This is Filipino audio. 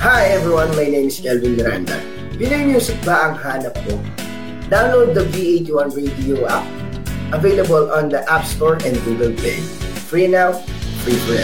Hi everyone, my name is Kelvin Miranda. Pinoy Music ba ang hanap mo? Download the V81 Radio app. Available on the App Store and Google Play. Free now, free forever.